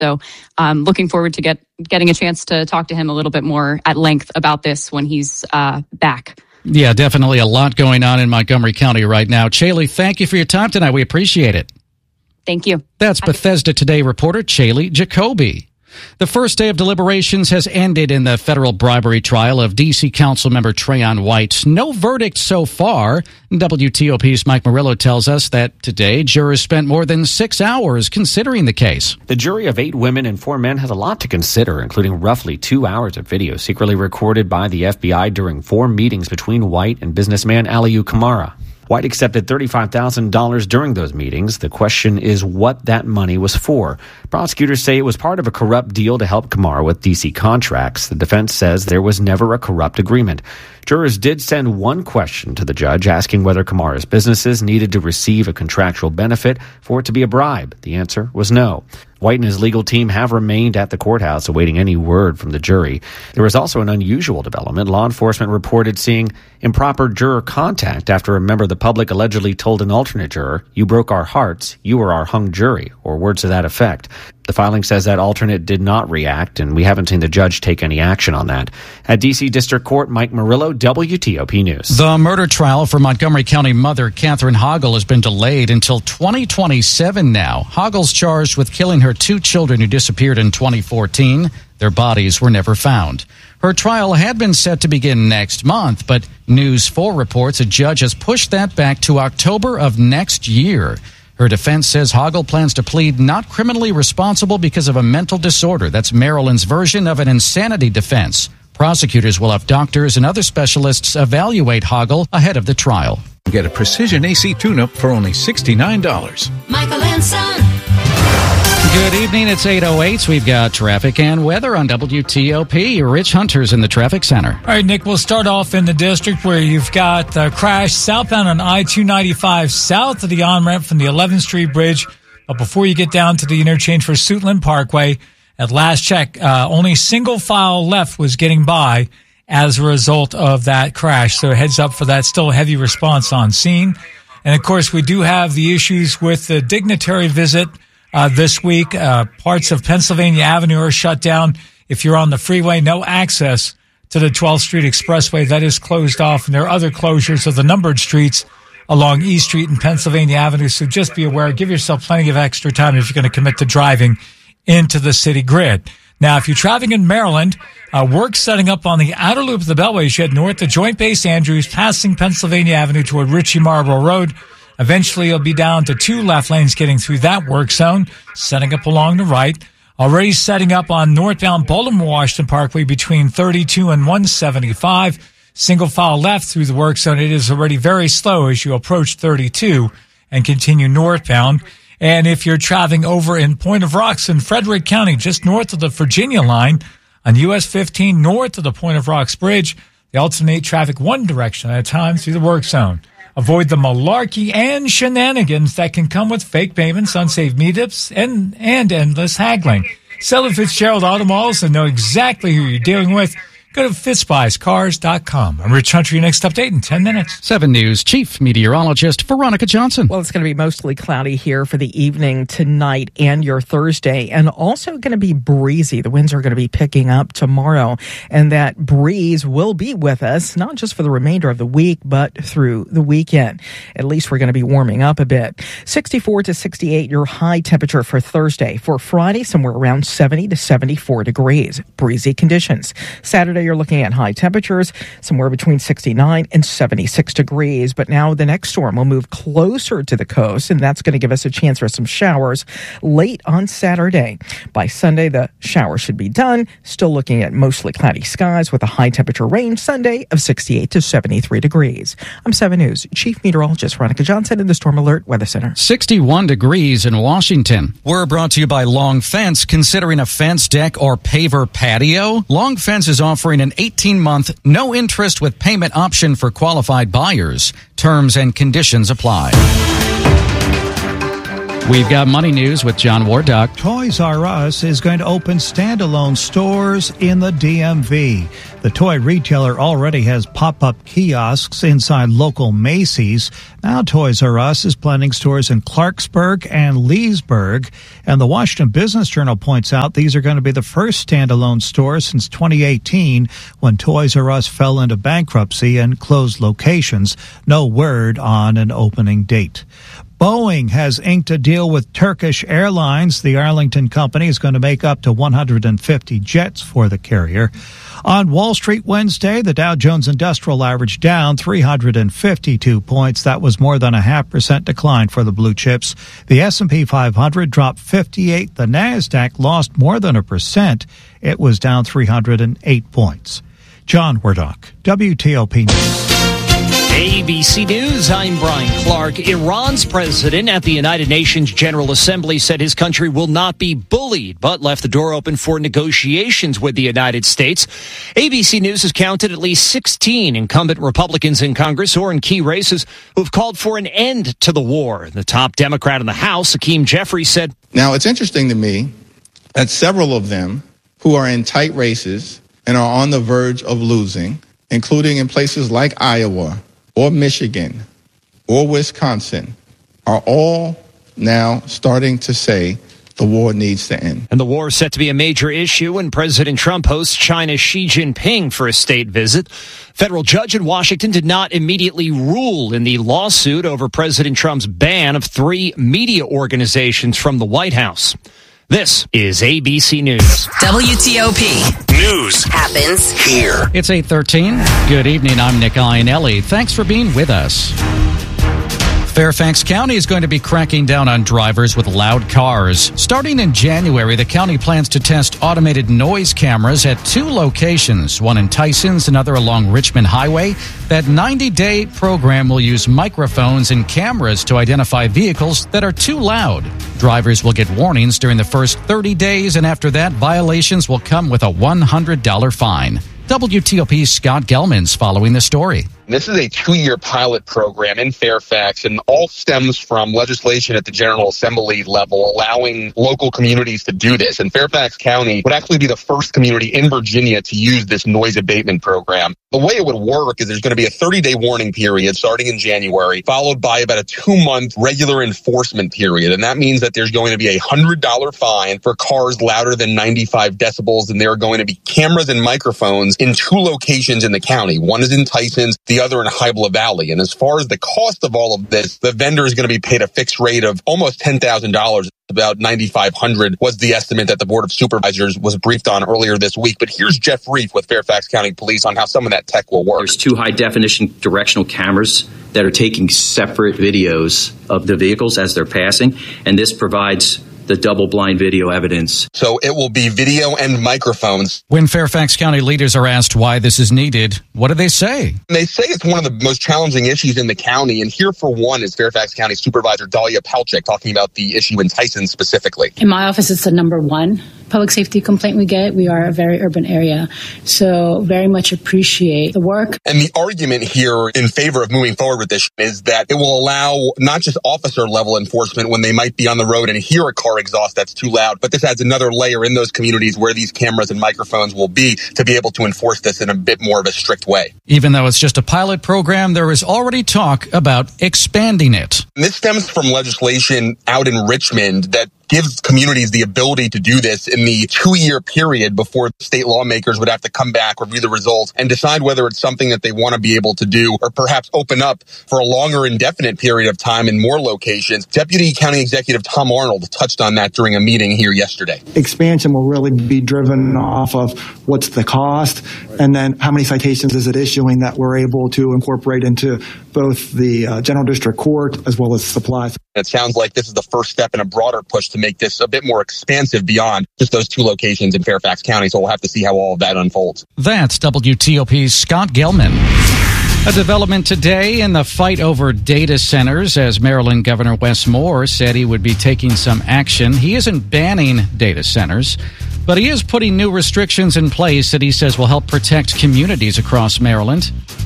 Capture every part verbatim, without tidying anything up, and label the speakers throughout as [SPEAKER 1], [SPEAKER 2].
[SPEAKER 1] So um, looking forward to get getting a chance to talk to him a little bit more at length about this when he's uh, back.
[SPEAKER 2] Yeah, definitely a lot going on in Montgomery County right now. Chaley, thank you for your time tonight. We appreciate it.
[SPEAKER 1] Thank you.
[SPEAKER 2] That's Bethesda Today reporter Chaley Jacoby. The first day of deliberations has ended in the federal bribery trial of D C Councilmember Trayon White. No verdict so far. W T O P's Mike Murillo tells us that today jurors spent more than six hours considering the case.
[SPEAKER 3] The jury of eight women and four men has a lot to consider, including roughly two hours of video secretly recorded by the F B I during four meetings between White and businessman Aliu Kamara. White accepted thirty-five thousand dollars during those meetings. The question is what that money was for. Prosecutors say it was part of a corrupt deal to help Kamara with D C contracts. The defense says there was never a corrupt agreement. Jurors did send one question to the judge asking whether Kamara's businesses needed to receive a contractual benefit for it to be a bribe. The answer was no. White and his legal team have remained at the courthouse awaiting any word from the jury. There was also an unusual development. Law enforcement reported seeing improper juror contact after a member of the public allegedly told an alternate juror, "You broke our hearts, you were our hung jury," or words to that effect. The filing says that alternate did not react, and we haven't seen the judge take any action on that. At D C District Court, Mike Murillo, W T O P News.
[SPEAKER 2] The murder trial for Montgomery County mother Catherine Hoggle has been delayed until twenty twenty-seven now. Hoggle's charged with killing her two children who disappeared in twenty fourteen. Their bodies were never found. Her trial had been set to begin next month, but News four reports a judge has pushed that back to October of next year. Her defense says Hoggle plans to plead not criminally responsible because of a mental disorder. That's Maryland's version of an insanity defense. Prosecutors will have doctors and other specialists evaluate Hoggle ahead of the trial.
[SPEAKER 4] Get a precision A C tune-up for only sixty-nine dollars.
[SPEAKER 5] Michael and Son.
[SPEAKER 2] Good evening. It's eight oh eight. We've got traffic and weather on W T O P. Rich Hunter's in the traffic center.
[SPEAKER 6] All right, Nick, we'll start off in the district where you've got a crash southbound on I two ninety-five south of the on-ramp from the eleventh Street Bridge. But before you get down to the interchange for Suitland Parkway, at last check, uh, only single file left was getting by as a result of that crash. So heads up for that. Still a heavy response on scene. And, of course, we do have the issues with the dignitary visit Uh, this week. Uh, parts of Pennsylvania Avenue are shut down. If you're on the freeway, no access to the twelfth Street Expressway. That is closed off. And there are other closures of the numbered streets along East Street and Pennsylvania Avenue. So just be aware. Give yourself plenty of extra time if you're going to commit to driving into the city grid. Now, if you're traveling in Maryland, uh, work setting up on the outer loop of the Beltway as you head north to Joint Base Andrews, passing Pennsylvania Avenue toward Ritchie Marlboro Road. Eventually, you'll be down to two left lanes getting through that work zone, setting up along the right. Already setting up on northbound Baltimore-Washington Parkway between thirty-two and one seventy-five. Single file left through the work zone. It is already very slow as you approach thirty-two and continue northbound. And if you're traveling over in Point of Rocks in Frederick County, just north of the Virginia line on U S fifteen north of the Point of Rocks Bridge, they alternate traffic one direction at a time through the work zone. Avoid the malarkey and shenanigans that can come with fake payments, unsafe meetups, and, and endless haggling. Sell at Fitzgerald Auto Malls and know exactly who you're dealing with. Go to Fitzbuys Cars dot com. I'm Rich Hunter, your next update in ten minutes.
[SPEAKER 2] seven News Chief Meteorologist Veronica Johnson.
[SPEAKER 7] Well, it's going to be mostly cloudy here for the evening tonight and your Thursday, and also going to be breezy. The winds are going to be picking up tomorrow, and that breeze will be with us, not just for the remainder of the week, but through the weekend. At least we're going to be warming up a bit. sixty-four to sixty-eight, your high temperature for Thursday. For Friday, somewhere around seventy to seventy-four degrees. Breezy conditions. Saturday, you're looking at high temperatures, somewhere between sixty-nine and seventy-six degrees. But now the next storm will move closer to the coast, and that's going to give us a chance for some showers late on Saturday. By Sunday, the showers should be done. Still looking at mostly cloudy skies with a high temperature range Sunday of sixty-eight to seventy-three degrees. I'm seven News Chief Meteorologist Veronica Johnson in the Storm Alert Weather Center.
[SPEAKER 2] sixty-one degrees in Washington. We're brought to you by Long Fence. Considering a fence, deck, or paver patio? Long Fence is offering an eighteen-month, no-interest with payment option for qualified buyers. Terms and conditions apply. We've got money news with John Wardock.
[SPEAKER 4] Toys R Us is going to open standalone stores in the D M V. The toy retailer already has pop-up kiosks inside local Macy's. Now Toys R Us is planning stores in Clarksburg and Leesburg. And the Washington Business Journal points out these are going to be the first standalone stores since twenty eighteen, when Toys R Us fell into bankruptcy and closed locations. No word on an opening date. Boeing has inked a deal with Turkish Airlines. The Arlington company is going to make up to one hundred fifty jets for the carrier. On Wall Street Wednesday, the Dow Jones Industrial Average down three hundred fifty-two points. That was more than a half percent decline for the blue chips. The S and P five hundred dropped fifty-eight. The Nasdaq lost more than a percent. It was down three hundred eight points. John Wardock, W T O P News.
[SPEAKER 5] A B C News, I'm Brian Clark. Iran's president at the United Nations General Assembly said his country will not be bullied, but left the door open for negotiations with the United States. A B C News has counted at least sixteen incumbent Republicans in Congress or in key races who have called for an end to the war. The top Democrat in the House, Hakeem Jeffries, said,
[SPEAKER 8] "Now, it's interesting to me that several of them who are in tight races and are on the verge of losing, including in places like Iowa, or Michigan, or Wisconsin, are all now starting to say the war needs to end."
[SPEAKER 5] And the war is set to be a major issue when President Trump hosts China's Xi Jinping for a state visit. Federal judge in Washington did not immediately rule in the lawsuit over President Trump's ban of three media organizations from the White House. This is A B C News.
[SPEAKER 9] W T O P News happens here.
[SPEAKER 2] It's eight thirteen. Good evening. I'm Nick Iannelli. Thanks for being with us. Fairfax County is going to be cracking down on drivers with loud cars. Starting in January, the county plans to test automated noise cameras at two locations, one in Tysons, another along Richmond Highway. That ninety-day program will use microphones and cameras to identify vehicles that are too loud. Drivers will get warnings during the first thirty days, and after that, violations will come with a one hundred dollars fine. W T O P's Scott Gelman's following the story.
[SPEAKER 10] This is a two-year pilot program in Fairfax, and all stems from legislation at the General Assembly level allowing local communities to do this. And Fairfax County would actually be the first community in Virginia to use this noise abatement program. The way it would work is there's going to be a thirty-day warning period starting in January, followed by about a two-month regular enforcement period. And that means that there's going to be a one hundred dollars fine for cars louder than ninety-five decibels, and there are going to be cameras and microphones in two locations in the county. One is in Tysons, the other in Hybla Valley. And as far as the cost of all of this, the vendor is going to be paid a fixed rate of almost ten thousand dollars. About ninety-five hundred dollars was the estimate that the Board of Supervisors was briefed on earlier this week. But here's Jeff Reif with Fairfax County Police on how some of that tech will work.
[SPEAKER 11] There's two high-definition directional cameras that are taking separate videos of the vehicles as they're passing, and this provides the double-blind video evidence.
[SPEAKER 10] So it will be video and microphones.
[SPEAKER 2] When Fairfax County leaders are asked why this is needed, what do they say?
[SPEAKER 10] They say it's one of the most challenging issues in the county, and here for one is Fairfax County Supervisor Dahlia Palchik talking about the issue in Tyson specifically.
[SPEAKER 12] In my office, it's the number one public safety complaint we get. We are a very urban area, so very much appreciate the work.
[SPEAKER 10] And the argument here in favor of moving forward with this is that it will allow not just officer-level enforcement when they might be on the road and hear a car exhaust that's too loud, but this adds another layer in those communities where these cameras and microphones will be to be able to enforce this in a bit more of a strict way.
[SPEAKER 2] Even though it's just a pilot program, there is already talk about expanding it.
[SPEAKER 10] And this stems from legislation out in Richmond that gives communities the ability to do this in the two-year period before state lawmakers would have to come back, review the results, and decide whether it's something that they want to be able to do or perhaps open up for a longer indefinite period of time in more locations. Deputy County Executive Tom Arnold touched on that during a meeting here yesterday.
[SPEAKER 13] Expansion will really be driven off of what's the cost and then how many citations is it issuing that we're able to incorporate into both the uh, General District Court as well as supplies.
[SPEAKER 10] It sounds like this is the first step in a broader push to make this a bit more expansive beyond just those two locations in Fairfax County. So we'll have to see how all of that unfolds.
[SPEAKER 2] That's W T O P's Scott Gelman. A development today in the fight over data centers, as Maryland Governor Wes Moore said he would be taking some action. He isn't banning data centers, but he is putting new restrictions in place that he says will help protect communities across Maryland.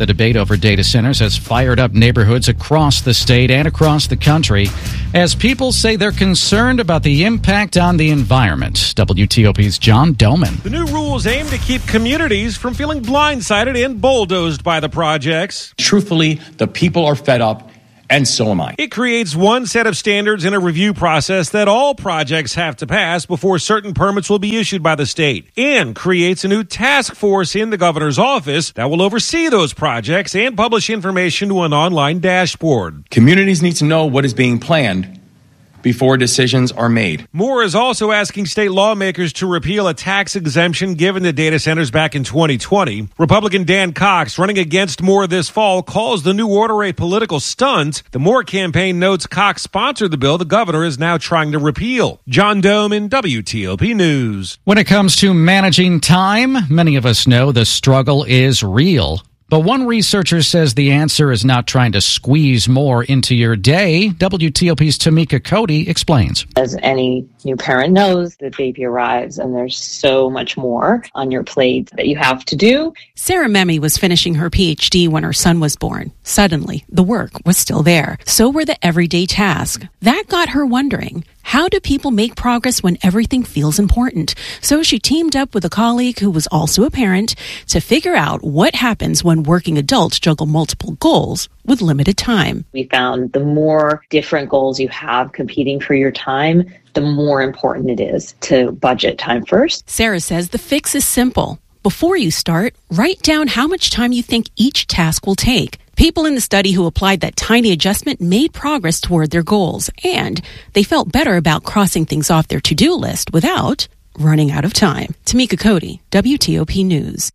[SPEAKER 2] The debate over data centers has fired up neighborhoods across the state and across the country as people say they're concerned about the impact on the environment. W T O P's John Doman.
[SPEAKER 14] The new rules aim to keep communities from feeling blindsided and bulldozed by the projects.
[SPEAKER 15] Truthfully, the people are fed up. And so am I.
[SPEAKER 14] It creates one set of standards in a review process that all projects have to pass before certain permits will be issued by the state, and creates a new task force in the governor's office that will oversee those projects and publish information to an online dashboard.
[SPEAKER 15] Communities need to know what is being planned before decisions are made.
[SPEAKER 14] Moore is also asking state lawmakers to repeal a tax exemption given to data centers back in twenty twenty. Republican Dan Cox, running against Moore this fall, calls the new order a political stunt. The Moore campaign notes Cox sponsored the bill the governor is now trying to repeal. John Doman, W T O P News.
[SPEAKER 2] When it comes to managing time, many of us know the struggle is real. But one researcher says the answer is not trying to squeeze more into your day. W T O P's Tamika Cody explains.
[SPEAKER 16] As any new parent knows, the baby arrives and there's so much more on your plate that you have to do.
[SPEAKER 17] Sarah Memme was finishing her P H D when her son was born. Suddenly, the work was still there. So were the everyday tasks. That got her wondering, how do people make progress when everything feels important? So she teamed up with a colleague who was also a parent to figure out what happens when working adults juggle multiple goals with limited time.
[SPEAKER 16] We found the more different goals you have competing for your time, the more important it is to budget time first.
[SPEAKER 17] Sarah says the fix is simple. Before you start, write down how much time you think each task will take. People in the study who applied that tiny adjustment made progress toward their goals, and they felt better about crossing things off their to-do list without running out of time. Tamika Cody, W T O P News.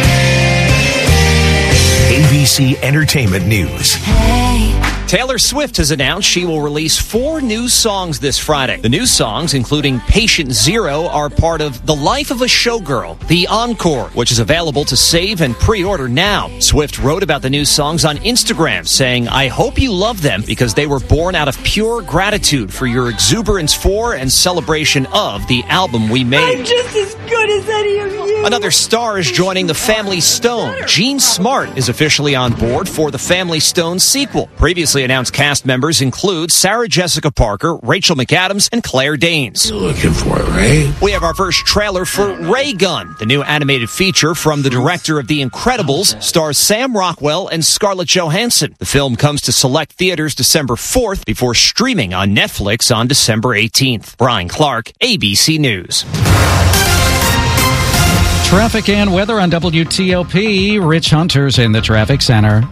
[SPEAKER 9] A B C Entertainment News.
[SPEAKER 5] Taylor Swift has announced she will release four new songs this Friday. The new songs, including Patient Zero, are part of The Life of a Showgirl, The Encore, which is available to save and pre-order now. Swift wrote about the new songs on Instagram, saying, "I hope you love them because they were born out of pure gratitude for your exuberance for and celebration of the album we made."
[SPEAKER 18] I'm just as good as any of you.
[SPEAKER 5] Another star is joining the Family Stone. Jean Smart is officially on board for the Family Stone sequel. Previously announced cast members include Sarah Jessica Parker, Rachel McAdams, and Claire Danes.
[SPEAKER 19] You're looking for it, Ray?
[SPEAKER 5] We have our first trailer for Ray Gun, the new animated feature from the director of The Incredibles, stars Sam Rockwell and Scarlett Johansson. The film comes to select theaters December fourth before streaming on Netflix on December eighteenth. Brian Clark, A B C News.
[SPEAKER 2] Traffic and weather on W T O P. Rich Hunter's in the traffic center.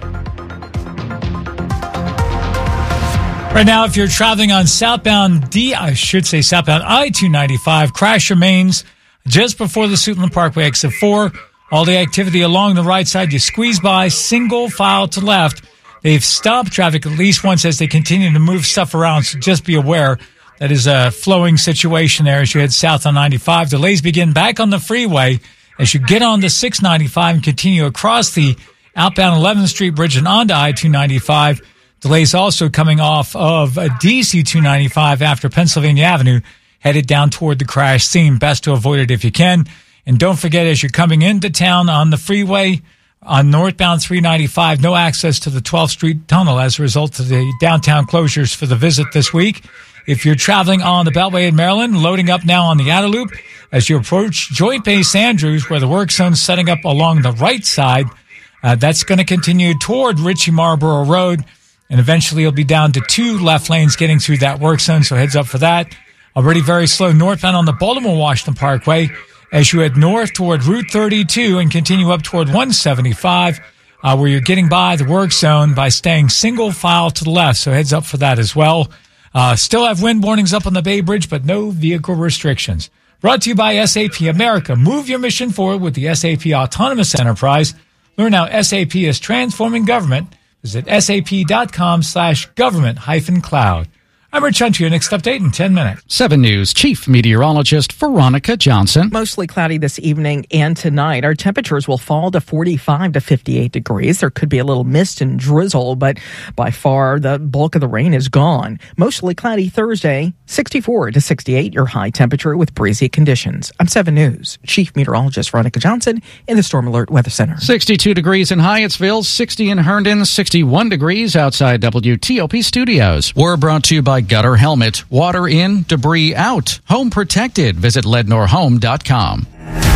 [SPEAKER 6] Right now, if you're traveling on southbound D, I should say southbound I two ninety-five, crash remains just before the Suitland Parkway exit four. All the activity along the right side, you squeeze by, single file to left. They've stopped traffic at least once as they continue to move stuff around, so just be aware that is a flowing situation there as you head south on ninety-five. Delays begin back on the freeway as you get on the six ninety-five and continue across the outbound eleventh Street Bridge and onto I two ninety-five. Delays also coming off of D C two ninety-five after Pennsylvania Avenue, headed down toward the crash scene. Best to avoid it if you can. And don't forget, as you're coming into town on the freeway, on northbound three ninety-five, no access to the twelfth Street Tunnel as a result of the downtown closures for the visit this week. If you're traveling on the Beltway in Maryland, loading up now on the outer loop as you approach Joint Base Andrews, where the work zone's setting up along the right side. Uh, that's going to continue toward Ritchie Marlboro Road. And eventually it'll be down to two left lanes getting through that work zone, so heads up for that. Already very slow northbound on the Baltimore-Washington Parkway as you head north toward Route thirty-two and continue up toward one seventy-five, uh, where you're getting by the work zone by staying single file to the left, so heads up for that as well. Uh, still have wind warnings up on the Bay Bridge, but no vehicle restrictions. Brought to you by S A P America. Move your mission forward with the S A P Autonomous Enterprise. Learn how S A P is transforming government. Visit sap.com slash government hyphen cloud. All I'm Rich Hunter. Next update in ten minutes.
[SPEAKER 2] seven News Chief Meteorologist Veronica Johnson.
[SPEAKER 7] Mostly cloudy this evening and tonight. Our temperatures will fall to forty-five to fifty-eight degrees. There could be a little mist and drizzle, but by far the bulk of the rain is gone. Mostly cloudy Thursday, sixty-four to sixty-eight, your high temperature with breezy conditions. I'm seven News Chief Meteorologist Veronica Johnson in the Storm Alert Weather Center.
[SPEAKER 2] sixty-two degrees in Hyattsville, sixty in Herndon, sixty-one degrees outside W T O P studios. We're brought to you by Gutter Helmet. Water in, debris out. Home protected. Visit lednor home dot com.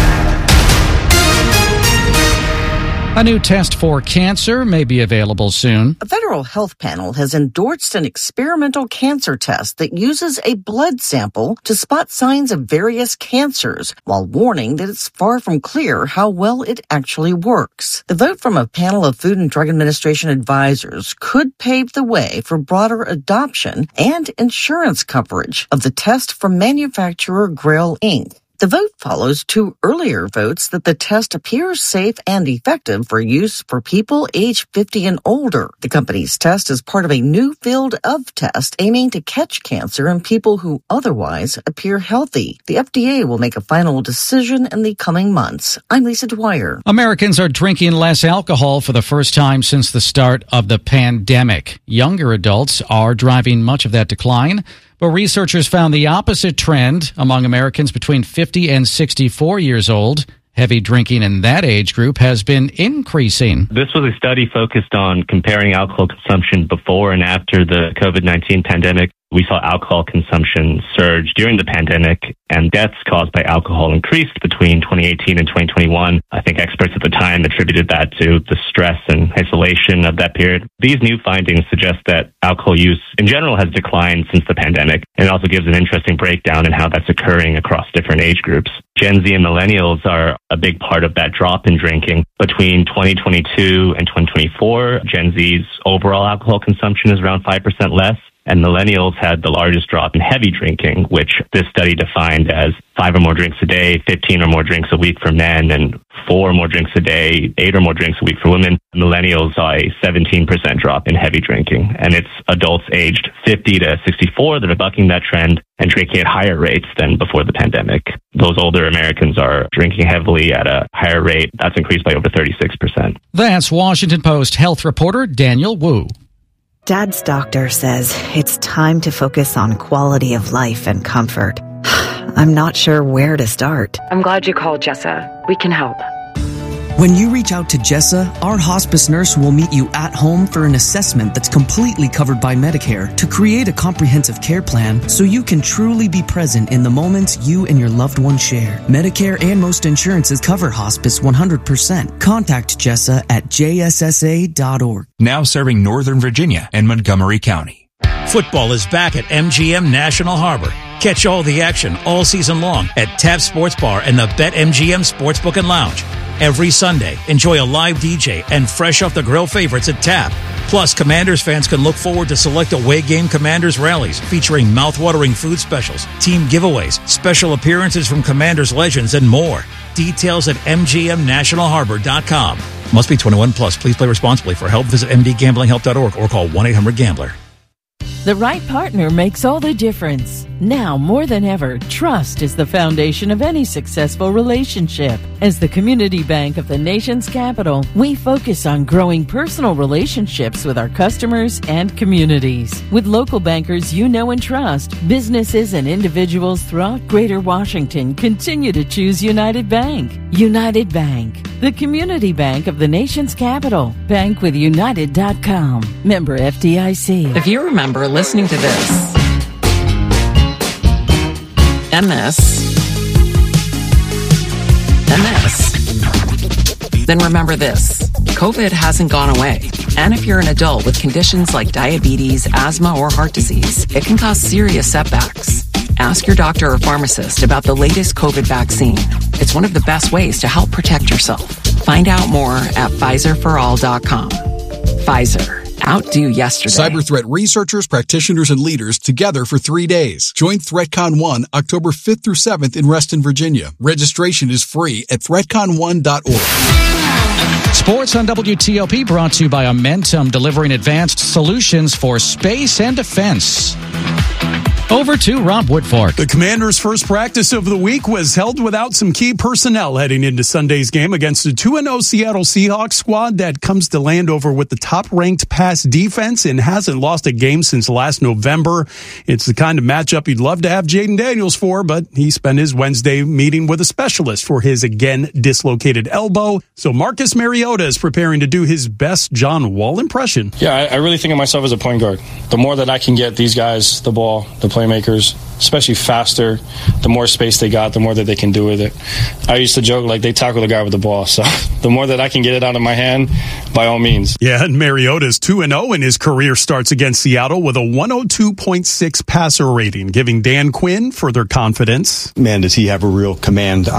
[SPEAKER 2] A new test for cancer may be available soon.
[SPEAKER 19] A federal health panel has endorsed an experimental cancer test that uses a blood sample to spot signs of various cancers, while warning that it's far from clear how well it actually works. The vote from a panel of Food and Drug Administration advisors could pave the way for broader adoption and insurance coverage of the test from manufacturer Grail Incorporated. The vote follows two earlier votes that the test appears safe and effective for use for people age fifty and older. The company's test is part of a new field of test aiming to catch cancer in people who otherwise appear healthy. The F D A will make a final decision in the coming months. I'm Lisa Dwyer.
[SPEAKER 2] Americans are drinking less alcohol for the first time since the start of the pandemic. Younger adults are driving much of that decline. But researchers found the opposite trend among Americans between fifty and sixty-four years old. Heavy drinking in that age group has been increasing.
[SPEAKER 20] This was a study focused on comparing alcohol consumption before and after the COVID nineteen pandemic. We saw alcohol consumption surge during the pandemic, and deaths caused by alcohol increased between twenty eighteen and twenty twenty-one. I think experts at the time attributed that to the stress and isolation of that period. These new findings suggest that alcohol use in general has declined since the pandemic, and it also gives an interesting breakdown in how that's occurring across different age groups. Gen Z and millennials are a big part of that drop in drinking. Between twenty twenty-two and twenty twenty-four, Gen Z's overall alcohol consumption is around five percent less. And millennials had the largest drop in heavy drinking, which this study defined as five or more drinks a day, fifteen or more drinks a week for men, and four or more drinks a day, eight or more drinks a week for women. Millennials saw a seventeen percent drop in heavy drinking. And it's adults aged fifty to sixty-four that are bucking that trend and drinking at higher rates than before the pandemic. Those older Americans are drinking heavily at a higher rate. That's increased by over thirty-six percent.
[SPEAKER 2] That's Washington Post health reporter Daniel Wu.
[SPEAKER 21] Dad's doctor says it's time to focus on quality of life and comfort. I'm not sure where to start.
[SPEAKER 22] I'm glad you called, Jessa. We can help.
[SPEAKER 23] When you reach out to Jessa, our hospice nurse will meet you at home for an assessment that's completely covered by Medicare to create a comprehensive care plan so you can truly be present in the moments you and your loved one share. Medicare and most insurances cover hospice one hundred percent. Contact Jessa at j s s a dot org.
[SPEAKER 24] Now serving Northern Virginia and Montgomery County.
[SPEAKER 25] Football is back at M G M National Harbor. Catch all the action all season long at Tap Sports Bar and the BetMGM Sportsbook and Lounge. Every Sunday, enjoy a live D J and fresh off the grill favorites at Tap. Plus, Commanders fans can look forward to select away game Commanders rallies featuring mouthwatering food specials, team giveaways, special appearances from Commanders legends, and more. Details at m g m national harbor dot com. Must be twenty-one plus. Please play responsibly. For help, visit m d gambling help dot org or call one eight hundred gambler.
[SPEAKER 26] The right partner makes all the difference. Now more than ever, trust is the foundation of any successful relationship. As the community bank of the nation's capital, we focus on growing personal relationships with our customers and communities. With local bankers you know and trust, businesses and individuals throughout Greater Washington continue to choose United Bank. United Bank, the community bank of the nation's capital. Bank with United dot com. Member F D I C.
[SPEAKER 27] If you remember listening to this, and this, and this, then remember this. COVID hasn't gone away. And if you're an adult with conditions like diabetes, asthma, or heart disease, it can cause serious setbacks. Ask your doctor or pharmacist about the latest COVID vaccine. It's one of the best ways to help protect yourself. Find out more at Pfizer for all dot com. Pfizer. Outdo yesterday.
[SPEAKER 28] Cyber threat researchers, practitioners, and leaders together for three days. Join ThreatCon one October fifth through seventh in Reston, Virginia. Registration is free at threat con one dot org.
[SPEAKER 2] Sports on W T O P brought to you by Amentum, delivering advanced solutions for space and defense. Over to Rob Woodfork.
[SPEAKER 1] The Commanders' first practice of the week was held without some key personnel heading into Sunday's game against a two and oh Seattle Seahawks squad that comes to Landover with the top-ranked pass defense and hasn't lost a game since last November. It's the kind of matchup you'd love to have Jaden Daniels for, but he spent his Wednesday meeting with a specialist for his again dislocated elbow. So Marcus Mariota is preparing to do his best John Wall impression.
[SPEAKER 3] Yeah, I, I really think of myself as a point guard. The more that I can get these guys the ball, the playmakers, especially faster, the more space they got, the more that they can do with it. I used to joke like they tackle the guy with the ball, so the more that I can get it out of my hand, by all means.
[SPEAKER 1] Yeah, and Mariota's two and oh in his career starts against Seattle with a one oh two point six passer rating, giving Dan Quinn further confidence.
[SPEAKER 4] Man, does he have a real command